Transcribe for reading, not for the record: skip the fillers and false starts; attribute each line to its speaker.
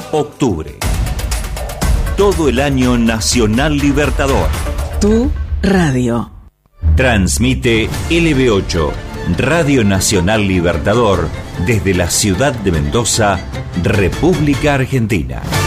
Speaker 1: octubre. Todo el año Nacional Libertador.
Speaker 2: Tu radio.
Speaker 1: Transmite LB8, Radio Nacional Libertador, desde la ciudad de Mendoza, República Argentina.